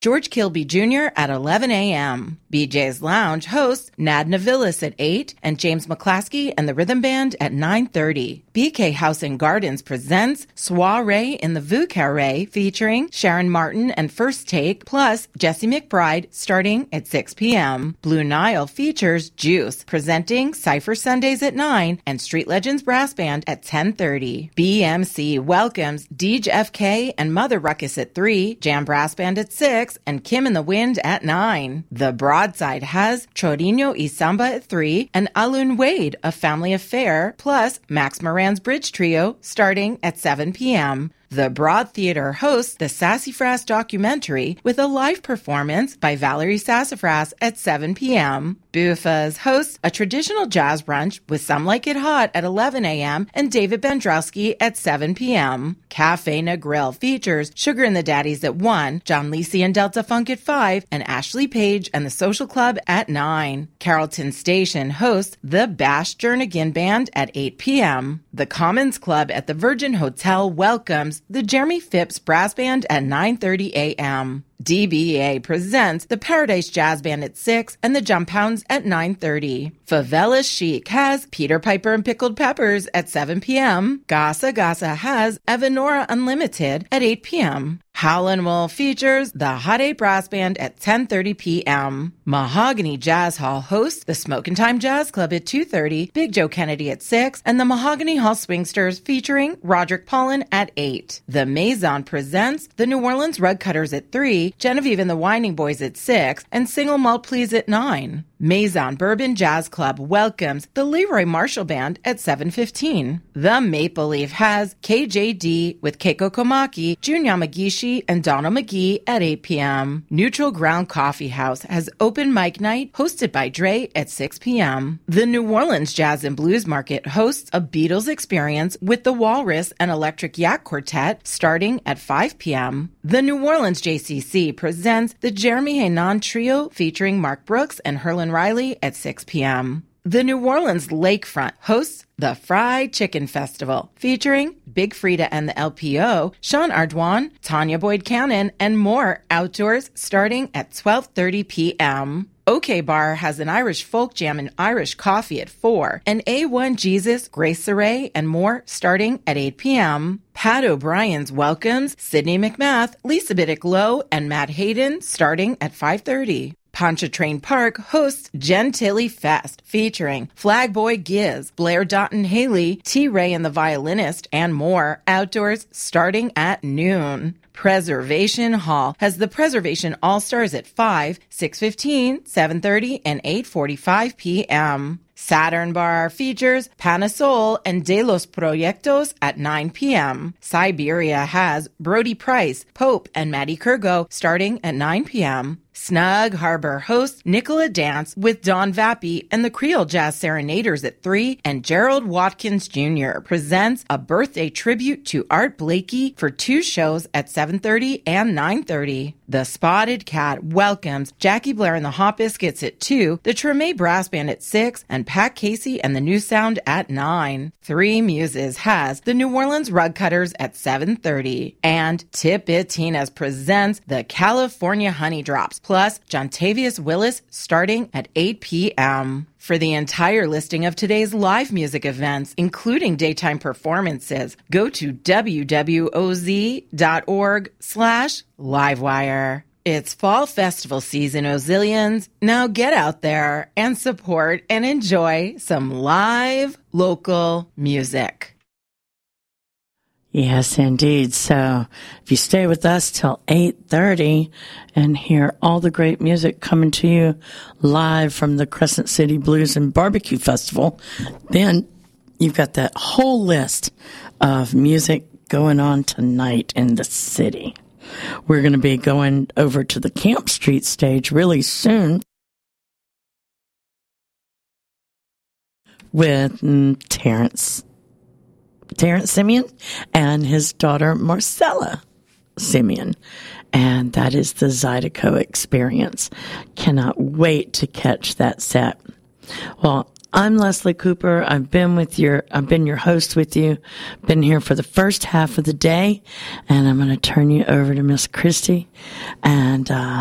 George Kilby Jr. at 11 a.m. BJ's Lounge hosts Nad Navilis at 8 and James McClaskey and the Rhythm Band at 9:30. BK House and Gardens presents Soiree in the Vieux Carré featuring Sharon Martin and First Take plus Jesse McBride starting at 6 p.m. Blue Nile features Juice presenting Cypher Sundays at 9 and Street Legends Brass Band at 10:30. BMC welcomes Deej FK and Mother Ruckus at 3, Jam Brass Band at 6, and Kim in the Wind at 9. The Broadside has Chorino y Samba at 3 and Alun Wade, A Family Affair, plus Max Moran's Bridge Trio starting at 7 p.m. The Broad Theater hosts the Sassafras documentary with a live performance by Valerie Sassafras at 7 p.m. Buffa's hosts a traditional jazz brunch with Some Like It Hot at 11 a.m. and David Bandrowski at 7 p.m. Cafe Na Grill features Sugar and the Daddies at 1, John Lisi and Delta Funk at 5, and Ashley Page and the Social Club at 9. Carrollton Station hosts the Bash Jernigan Band at 8 p.m. The Commons Club at the Virgin Hotel welcomes the Jeremy Phipps Brass Band at 9:30 a.m. DBA presents the Paradise Jazz Band at 6 and the Jump Hounds at 9:30. Favela Chic has Peter Piper and Pickled Peppers at 7 p.m. Gasa Gasa has Evanora Unlimited at 8 p.m. Howlin' Wolf features the Hot 8 Brass Band at 10:30 p.m. Mahogany Jazz Hall hosts the Smokin' Time Jazz Club at 2:30, Big Joe Kennedy at 6, and the Mahogany Hall Swingsters featuring Roderick Paulin at 8. The Maison presents the New Orleans Rug Cutters at 3, Genevieve and the Winding Boys at 6, and Single Malt Please at 9. Maison Bourbon Jazz Club welcomes the Leroy Marshall Band at 7:15. The Maple Leaf has KJD with Keiko Komaki, Jun Yamagishi, and Donald McGee at 8 p.m. Neutral Ground Coffee House has open mic night hosted by Dre at 6 p.m. The New Orleans Jazz and Blues Market hosts a Beatles experience with the Walrus and Electric Yak Quartet starting at 5 p.m. The New Orleans JCC presents the Jeremy Henan Trio featuring Mark Brooks and Herlin Riley at 6 p.m. The New Orleans Lakefront hosts the Fried Chicken Festival featuring Big Frida and the LPO, Sean Ardwan, Tanya Boyd Cannon, and more outdoors starting at 12:30 p.m. OK Bar has an Irish folk jam and Irish coffee at 4, and A1 Jesus, Grace Saray, and more starting at 8 p.m. Pat O'Brien's welcomes Sydney McMath, Lisa Biddick Lowe, and Matt Hayden starting at 5:30. Pontchartrain Park hosts Gentilly Fest featuring Flagboy Giz, Blair Doughton Haley, T-Ray and the Violinist, and more outdoors starting at noon. Preservation Hall has the Preservation All-Stars at 5, 6:15, 7:30, and 8:45 p.m. Saturn Bar features Panasol and De Los Proyectos at 9 p.m. Siberia has Brody Price, Pope, and Maddie Kurgo starting at 9 p.m. Snug Harbor hosts Nicola Dance with Don Vappy and the Creole Jazz Serenaders at 3, and Gerald Watkins Jr. presents a birthday tribute to Art Blakey for 2 shows at 7:30 and 9:30. The Spotted Cat welcomes Jackie Blair and the Hot Biscuits at 2, the Treme Brass Band at 6, and Pat Casey and the New Sound at 9. Three Muses has the New Orleans Rug Cutters at 7:30, and Tipitinas presents the California Honey Drops plus Jontavius Willis starting at 8 p.m. For the entire listing of today's live music events, including daytime performances, go to wwoz.org/livewire. It's fall festival season, Ozillions. Now get out there and support and enjoy some live local music. Yes, indeed. So if you stay with us till 8:30 and hear all the great music coming to you live from the Crescent City Blues and Barbecue Festival, then you've got that whole list of music going on tonight in the city. We're going to be going over to the Camp Street stage really soon with Terrence Simeon and his daughter Marcella Simeon, and that is the Zydeco Experience. Cannot wait to catch that set. Well, I'm Leslie Cooper. I've been your host with you. Been here for the first half of the day, and I'm going to turn you over to Miss Christy, and